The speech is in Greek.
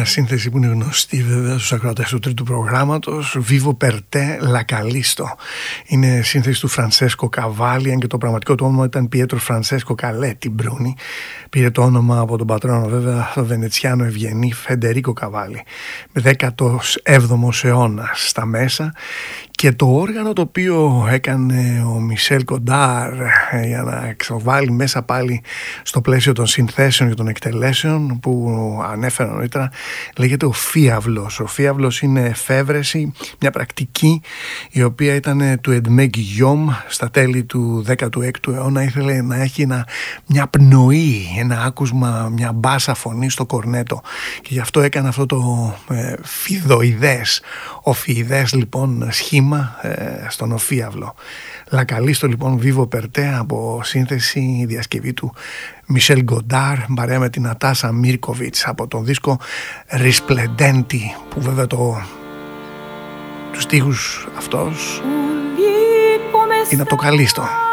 μια σύνθεση που είναι γνωστή βέβαια στους ακροατές του τρίτου προγράμματος, Vivo per te la Callisto. Είναι σύνθεση του Φρανσέσκο Καβάλι, αν και το πραγματικό του όνομα ήταν Πιέτρο Φρανσέσκο Καλέτι Μπρούνι. Πήρε το όνομα από τον πατρόνο βέβαια, το Βενετσιάνο ευγενή Φεντερίκο Καβάλι, με 17ος αιώνας στα μέσα. Και το όργανο το οποίο έκανε ο Μισελ Κοντάρ για να εξοβάλει μέσα πάλι στο πλαίσιο των συνθέσεων και των εκτελέσεων που ανέφερα νωρίτερα, λέγεται ο φίαυλος. Ο φίαυλος είναι εφεύρεση, μια πρακτική η οποία ήταν του Εντμέ Γκυγιόμ στα τέλη του 16ου αιώνα. Ήθελε να έχει μια πνοή, ένα άκουσμα, μια μπάσα φωνή στο κορνέτο, και γι' αυτό έκανε αυτό το φιδοειδές, οφιειδές λοιπόν σχήμα στον οφίαυλο. Λακαλίστο λοιπόν, Vivo per te, από σύνθεση διασκευή του Μισελ Γκοντάρ παρέα με την Νατάσα Μίρκοβιτς από τον δίσκο Risplendenti, που βέβαια τους στίχους αυτός είναι από το Καλίστο.